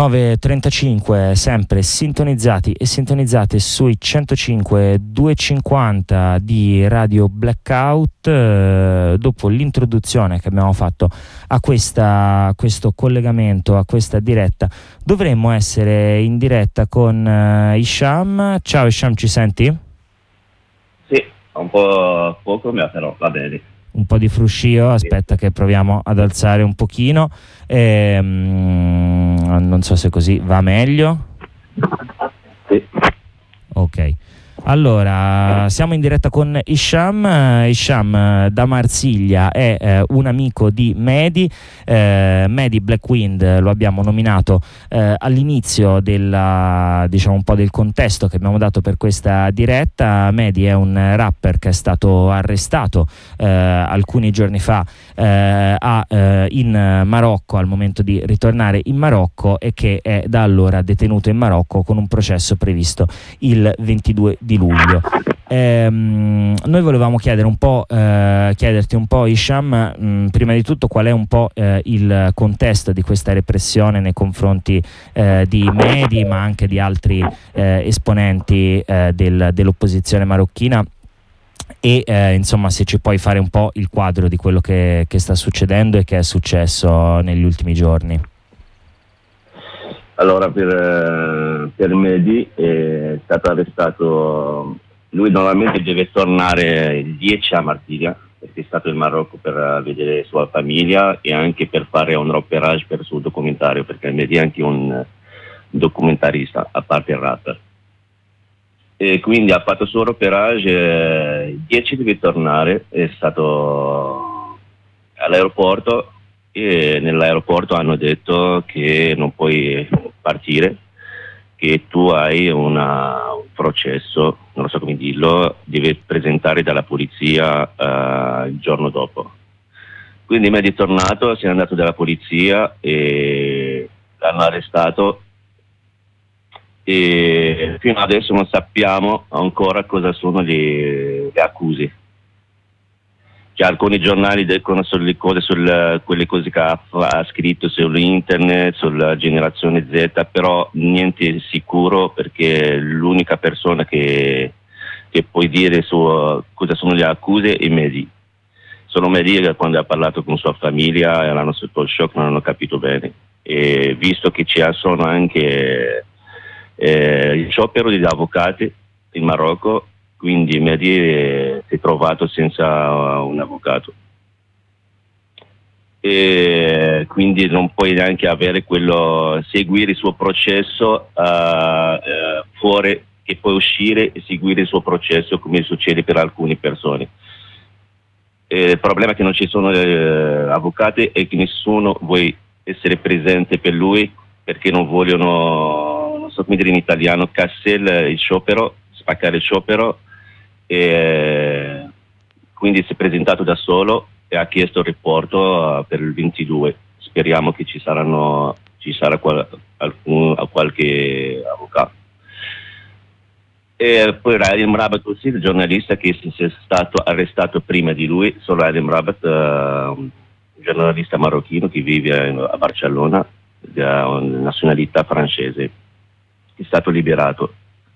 9.35, sempre sintonizzati e sintonizzate sui 105 250 di Radio Blackout. Dopo l'introduzione che abbiamo fatto a questo collegamento, a questa diretta, dovremmo essere in diretta con Hisham. Ciao Hisham, ci senti? Sì, un po' poco, però va bene. Un po' di fruscio, aspetta che proviamo ad alzare un pochino, non so se così va meglio. Sì. Ok, allora siamo in diretta con Hisham. Hisham da Marsiglia è un amico di Mehdi. Mehdi Blackwind lo abbiamo nominato all'inizio diciamo un po' del contesto che abbiamo dato per questa diretta. Mehdi è un rapper che è stato arrestato alcuni giorni fa in Marocco, al momento di ritornare in Marocco, e che è da allora detenuto in Marocco con un processo previsto il 22 di luglio. Noi volevamo chiederti un po', Hisham, prima di tutto qual è un po' il contesto di questa repressione nei confronti di Mehdi, ma anche di altri esponenti dell'opposizione marocchina, e insomma se ci puoi fare un po' il quadro di quello che sta succedendo e che è successo negli ultimi giorni. Allora, per Mehdi è stato arrestato. Lui normalmente deve tornare il 10 a Marsiglia, perché è stato in Marocco per vedere sua famiglia e anche per fare un repérage per il suo documentario, perché Mehdi è anche un documentarista, a parte il rapper. E quindi ha fatto il suo repérage, il 10 deve tornare, è stato all'aeroporto, e nell'aeroporto hanno detto che non puoi partire, che tu hai un processo, non so come dirlo, devi presentare dalla polizia il giorno dopo. Quindi Mehdi è tornato, si è andato dalla polizia e l'hanno arrestato, e fino adesso non sappiamo ancora cosa sono le accuse. Cioè, alcuni giornali dicono sulle cose, quelle cose che ha scritto sull'internet, sulla generazione Z, però niente sicuro, perché l'unica persona che puoi dire su cosa sono le accuse è Mehdi. Solo Mehdi, quando ha parlato con sua famiglia, erano sotto il shock, non hanno capito bene. E visto che ci sono anche il sciopero degli avvocati in Marocco, quindi Mehdi si è trovato senza un avvocato, e quindi non puoi neanche seguire il suo processo fuori, che puoi uscire e seguire il suo processo come succede per alcune persone. Il problema è che non ci sono avvocati e che nessuno vuole essere presente per lui, perché non vogliono, non so come dire in italiano, cancellare il sciopero, spaccare il sciopero. E quindi si è presentato da solo e ha chiesto il riporto per il 22. Speriamo che ci sarà qualche avvocato. E poi Radim Rabat, il giornalista che è stato arrestato prima di lui, solo Radim Rabat, un giornalista marocchino che vive a Barcellona, ha una nazionalità francese, è stato liberato.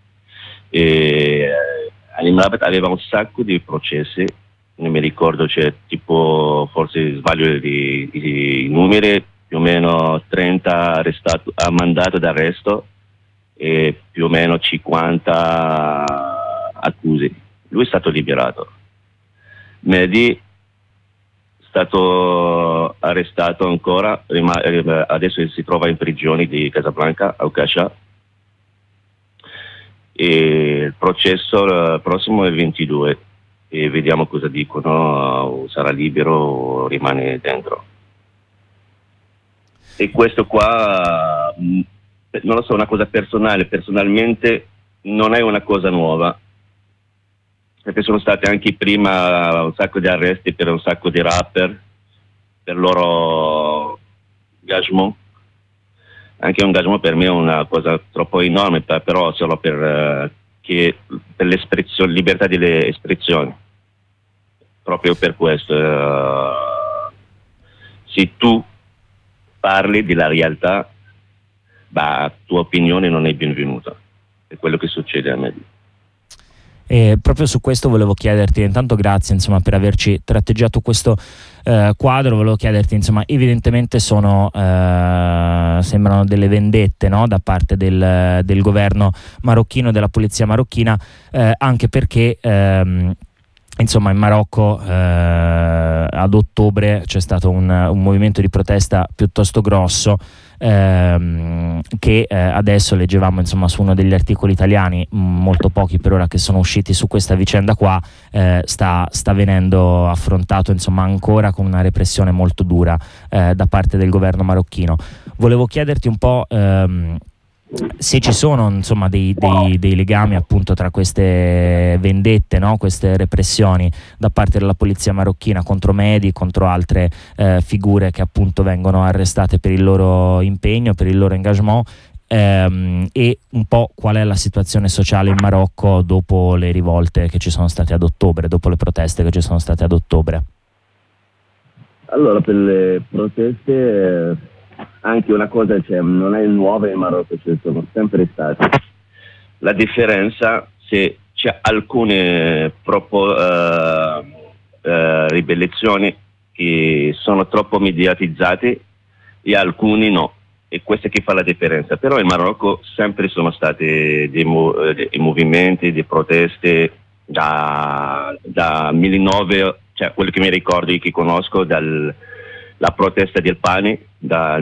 Radim Rabat aveva un sacco di processi, non mi ricordo, tipo, forse sbaglio i numeri, più o meno 30 arrestati a mandato d'arresto e più o meno 50 accuse. Lui è stato liberato. Mehdi è stato arrestato ancora, adesso si trova in prigione di Casablanca, a Ukasha. E il processo prossimo è il 22 e vediamo cosa dicono, o sarà libero o rimane dentro. E questo qua, non lo so, una cosa personale, personalmente non è una cosa nuova, perché sono stati anche prima un sacco di arresti per un sacco di rapper, per loro engagement. Anche un engagement per me è una cosa troppo enorme, però solo per l'espressione, libertà delle espressioni. Proprio per questo, se tu parli della realtà, la tua opinione non è benvenuta. È quello che succede a me. E proprio su questo volevo chiederti, intanto grazie insomma per averci tratteggiato questo quadro. Volevo chiederti, insomma, evidentemente sembrano delle vendette, no? Da parte del governo marocchino, della polizia marocchina, anche perché insomma in Marocco ad ottobre c'è stato un movimento di protesta piuttosto grosso, che adesso leggevamo insomma su uno degli articoli italiani, molto pochi per ora, che sono usciti su questa vicenda qua. Sta venendo affrontato insomma ancora con una repressione molto dura da parte del governo marocchino. Volevo chiederti un po' se ci sono insomma dei legami appunto tra queste vendette, no? Queste repressioni da parte della polizia marocchina contro medi, contro altre figure che appunto vengono arrestate per il loro impegno, per il loro engagement, e un po' qual è la situazione sociale in Marocco dopo le rivolte che ci sono state ad ottobre, dopo le proteste che ci sono state ad ottobre. Allora, per le proteste anche una cosa non è nuova in Marocco, sono sempre state. La differenza, se c'è alcune ribellioni che sono troppo mediatizzate e alcuni no, e questo che fa la differenza. Però in Marocco sempre sono stati dei movimenti, delle proteste da 1900, cioè quello che mi ricordo e che conosco, la protesta del pane dal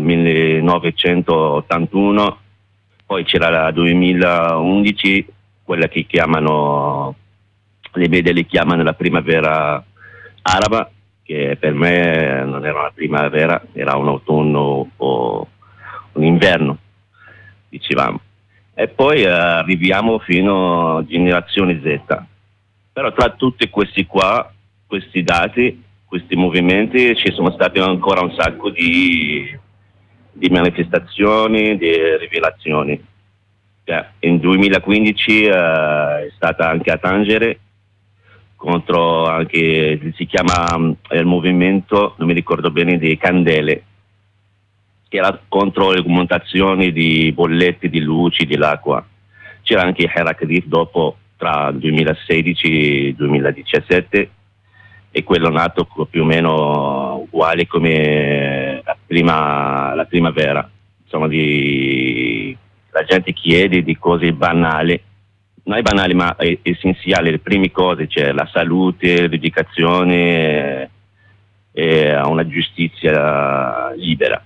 1981, poi c'era la 2011, quella che chiamano, le media li chiamano la primavera araba, che per me non era una primavera, era un autunno o un inverno, dicevamo. E poi arriviamo fino a generazione Z. Però tra tutti questi dati, questi movimenti, ci sono stati ancora un sacco di manifestazioni, di rivelazioni. In 2015 è stata anche a Tangere, contro anche, si chiama il movimento, non mi ricordo bene, di Candele, che era contro le aumentazioni di bollette, di luci, dell'acqua. C'era anche Heraklit dopo, tra 2016 e 2017, e quello nato più o meno uguale come la primavera. Insomma, la gente chiede di cose banali, non è banali ma è essenziali, le prime cose, cioè la salute, l'educazione e una giustizia libera.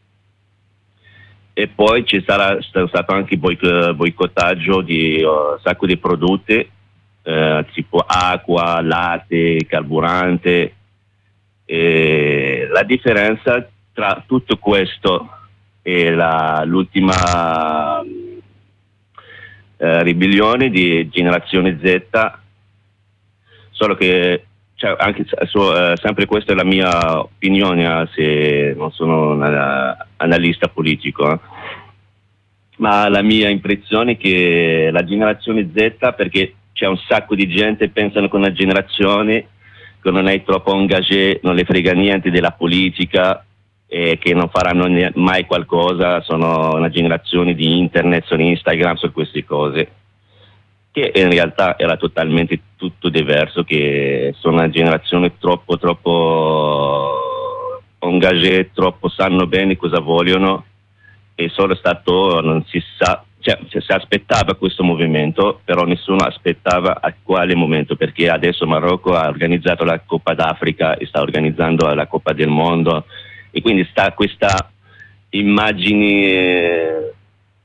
E poi c'è stato anche boicottaggio di un sacco di prodotti, tipo acqua, latte, carburante. La differenza tra tutto questo e l'ultima ribellione di generazione Z, solo che sempre questa è la mia opinione, se non sono un analista politico, ma la mia impressione è che la generazione Z, perché c'è un sacco di gente che pensano che una generazione che non è troppo engagée, non le frega niente della politica e che non faranno mai qualcosa, sono una generazione di internet, sono Instagram, su queste cose, che in realtà era totalmente tutto diverso, che sono una generazione troppo engagée, troppo sanno bene cosa vogliono, e solo stato, non si sa, cioè si aspettava questo movimento, però nessuno aspettava a quale momento, perché adesso Marocco ha organizzato la Coppa d'Africa e sta organizzando la Coppa del Mondo, e quindi sta questa immagine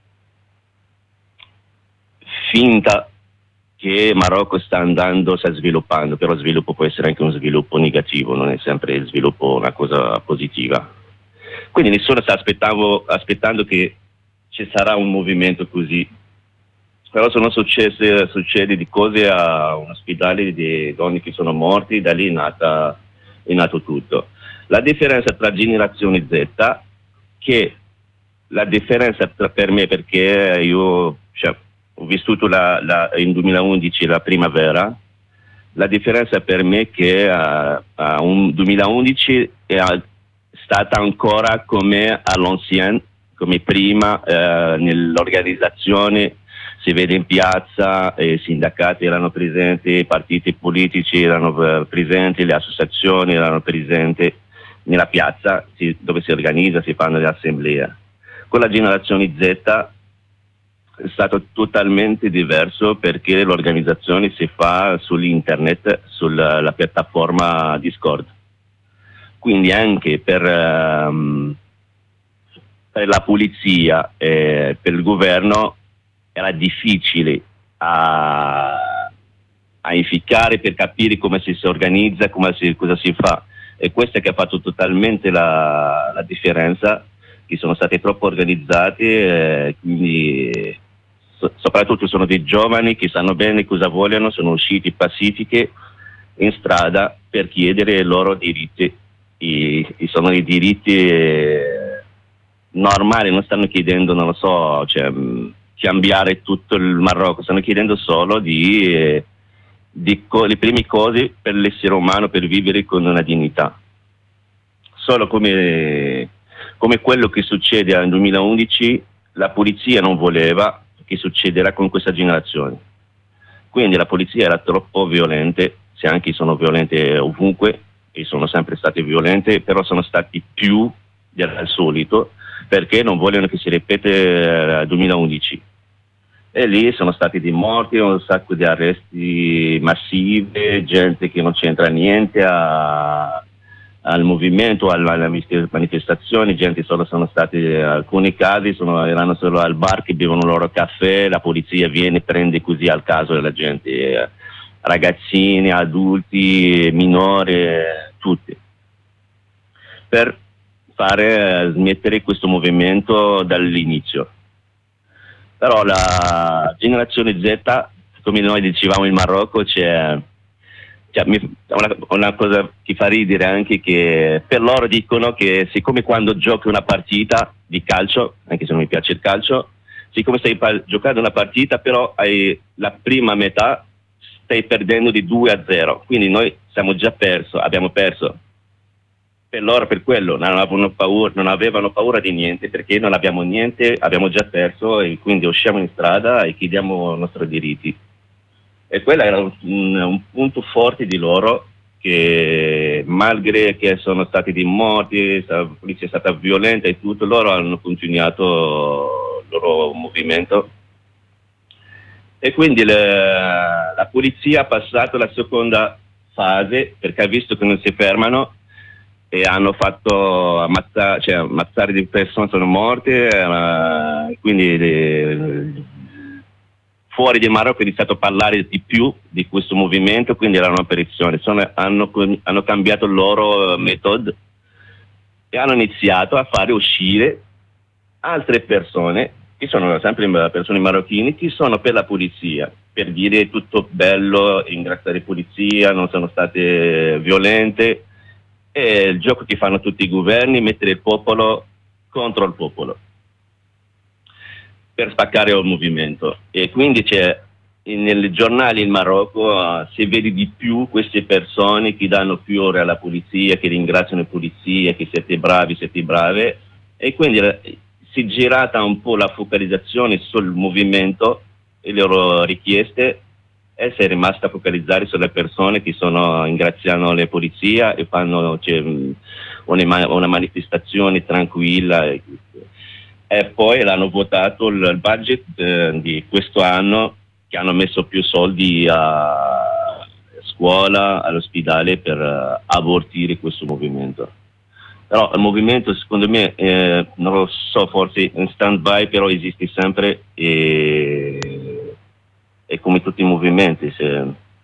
finta che Marocco sta sviluppando, però lo sviluppo può essere anche uno sviluppo negativo, non è sempre il sviluppo una cosa positiva. Quindi nessuno sta aspettando che ci sarà un movimento così, però sono succede di cose a un ospedale di donne che sono morti, da lì è nato tutto. La differenza tra generazione Z, che la differenza per me, perché io ho vissuto in 2011 la primavera, la differenza per me è che un 2011 è stata ancora come all'ancien, come prima, nell'organizzazione si vede in piazza, i sindacati erano presenti, i partiti politici erano presenti, le associazioni erano presenti nella piazza dove si organizza, si fanno le assemblee. Con la generazione Z è stato totalmente diverso, perché l'organizzazione si fa sull'internet, sulla piattaforma Discord. Quindi anche per la polizia e per il governo era difficile a efficare per capire come si organizza, cosa si fa. E questo che ha fatto totalmente la differenza, che sono stati troppo organizzati, quindi soprattutto sono dei giovani che sanno bene cosa vogliono, sono usciti pacifici in strada per chiedere i loro diritti. Sono i diritti normali, non stanno chiedendo, non lo so, cambiare tutto il Marocco, stanno chiedendo solo le prime cose per l'essere umano, per vivere con una dignità. Solo come quello che succede nel 2011, la polizia non voleva che succederà con questa generazione. Quindi la polizia era troppo violente, se anche sono violente ovunque, e sono sempre state violente, però sono stati più del solito, perché non vogliono che si ripete il 2011. E lì sono stati dei morti, un sacco di arresti massivi, gente che non c'entra niente al movimento, alle manifestazioni, gente sono stati, alcuni casi erano solo al bar che bevono il loro caffè, la polizia viene, prende così al caso della gente, ragazzini, adulti, minori, tutti, per fare smettere questo movimento dall'inizio. Però la generazione Z, come noi dicevamo in Marocco, c'è una cosa che fa ridere anche, che per loro dicono che siccome quando giochi una partita di calcio, anche se non mi piace il calcio, siccome stai giocando una partita, però hai la prima metà stai perdendo di 2-0, quindi noi abbiamo perso. Per loro, per quello, non avevano paura di niente, perché non abbiamo niente, abbiamo già perso, e quindi usciamo in strada e chiediamo i nostri diritti. E quello era un punto forte di loro, che malgrado che sono stati dei morti, la polizia è stata violenta e tutto, loro hanno continuato il loro movimento. E quindi la polizia ha passato la seconda fase, perché ha visto che non si fermano, e hanno fatto ammazzare di persone, sono morte, quindi fuori di Marocco è iniziato a parlare di più di questo movimento, quindi era un'apparizione. Hanno cambiato il loro metodo e hanno iniziato a fare uscire altre persone, che sono sempre persone marocchine, che sono per la polizia, per dire tutto bello, ringraziare la polizia, non sono state violente. È il gioco che fanno tutti i governi, mettere il popolo contro il popolo per spaccare il movimento. E quindi nei giornali in Marocco si vede di più queste persone che danno fiore alla polizia, che ringraziano la polizia, che siete bravi, siete brave, e quindi si è girata un po' la focalizzazione sul movimento e le loro richieste, e si è rimasta a focalizzare sulle persone che ringraziano la polizia e fanno una manifestazione tranquilla. E poi l'hanno votato il budget di questo anno, che hanno messo più soldi a scuola, all'ospedale, per abortire questo movimento. Però il movimento, secondo me, non lo so, forse in stand-by, però esiste sempre, e come tutti i movimenti, se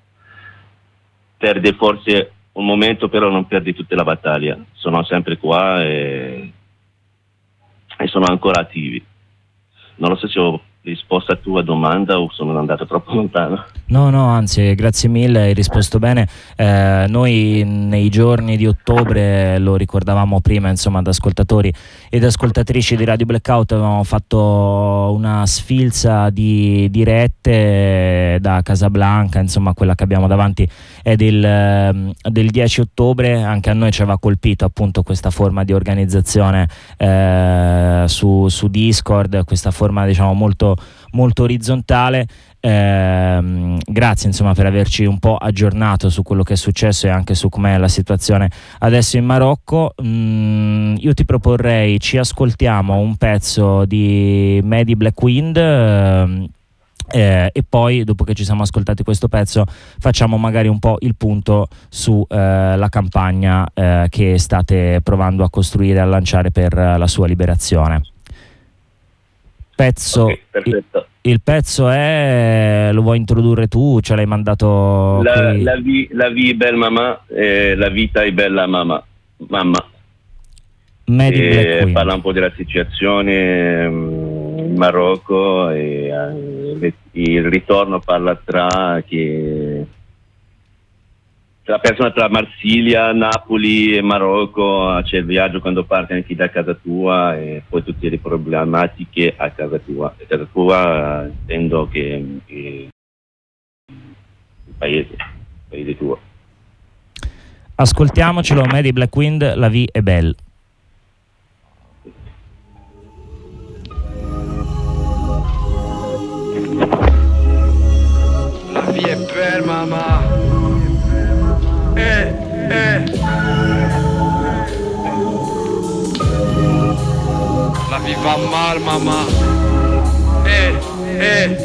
perde forse un momento, però non perde tutta la battaglia. Sono sempre qua e sono ancora attivi. Non lo so se ho risposto a tua domanda o sono andato troppo lontano. No, anzi, grazie mille, hai risposto bene. Noi nei giorni di ottobre, lo ricordavamo prima, insomma, ad ascoltatori ed ascoltatrici di Radio Blackout, avevamo fatto una sfilza di dirette da Casablanca, insomma, quella che abbiamo davanti è del 10 ottobre. Anche a noi ci aveva colpito appunto questa forma di organizzazione su Discord, questa forma, diciamo, molto, molto orizzontale. Grazie, insomma, per averci un po' aggiornato su quello che è successo e anche su com'è la situazione adesso in Marocco. Io ti proporrei, ci ascoltiamo un pezzo di Mehdi Black Wind, e poi, dopo che ci siamo ascoltati questo pezzo, facciamo magari un po' il punto su la campagna che state provando a costruire e a lanciare per la sua liberazione. Okay, perfetto. Il pezzo lo vuoi introdurre tu? Ce l'hai mandato qui? La vie è bella mamma, la vita è bella mamma. Parla un po' della situazione in Marocco e il ritorno parla la persona tra Marsiglia, Napoli e Marocco. C'è il viaggio quando parti anche da casa tua e poi tutte le problematiche a casa tua. A casa tua intendo che il paese tuo. Ascoltiamocelo, Mehdi Black Wind, La vie è belle. La vie è belle, mamma. La vie va mal, mamma.